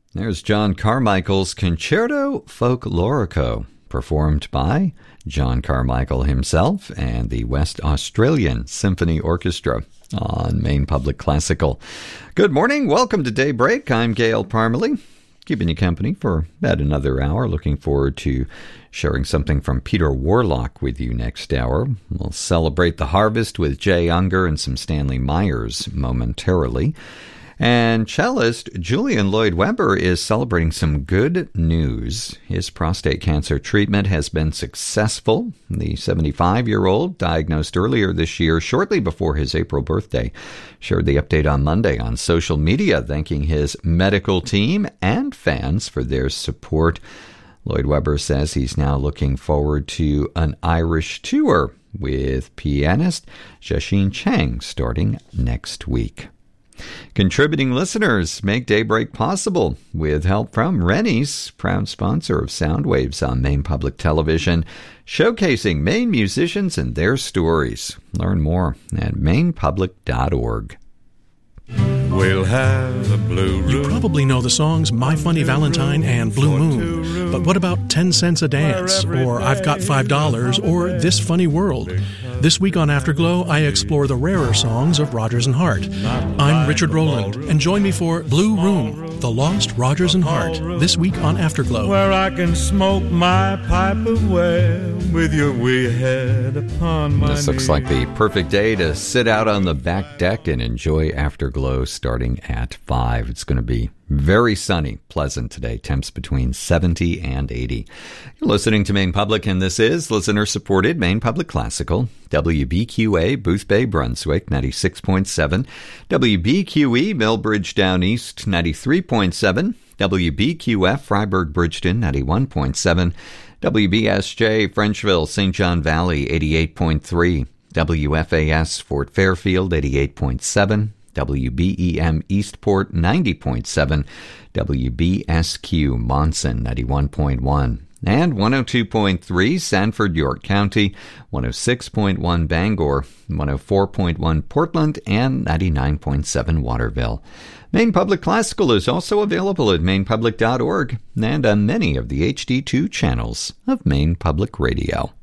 There's John Carmichael's Concerto Folklorico, performed by John Carmichael himself and the West Australian Symphony Orchestra on Maine Public Classical. Good morning. Welcome to Daybreak. I'm Gail Parmalee, keeping you company for about another hour. Looking forward to sharing something from Peter Warlock with you next hour. We'll celebrate the harvest with Jay Unger and some Stanley Myers momentarily. And cellist Julian Lloyd-Webber is celebrating some good news. His prostate cancer treatment has been successful. The 75-year-old, diagnosed earlier this year, shortly before his April birthday, shared the update on Monday on social media, thanking his medical team and fans for their support. Lloyd-Webber says he's now looking forward to an Irish tour with pianist Jasheen Chang starting next week. Contributing listeners make Daybreak possible with help from Rennie's, proud sponsor of Soundwaves on Maine Public Television, showcasing Maine musicians and their stories. Learn more at mainepublic.org. We'll have a blue room. You probably know the songs My Funny Valentine and Blue Moon, but what about 10 Cents a Dance, or I've Got $5, or This Funny World? This week on Afterglow, I explore the rarer songs of Rodgers and Hart. I'm Richard Rowland, and join me for Blue Room, The Lost Rodgers and Hart, this week on Afterglow. Where I can smoke my pipe away with your wee head upon my This looks like the perfect day to sit out on the back deck and enjoy Afterglow starting at 5. It's going to be very sunny, pleasant today. Temps between 70 and 80. You're listening to Maine Public, and this is listener-supported Maine Public Classical. WBQA, Boothbay, Brunswick, 96.7. WBQE, Millbridge Down East, 93.7. WBQF, Freiburg, Bridgeton, 91.7. WBSJ, Frenchville, St. John Valley, 88.3. WFAS, Fort Fairfield, 88.7. WBEM Eastport 90.7, WBSQ Monson 91.1, and 102.3 Sanford, York County, 106.1 Bangor, 104.1 Portland, and 99.7 Waterville. Maine Public Classical is also available at mainepublic.org and on many of the HD2 channels of Maine Public Radio.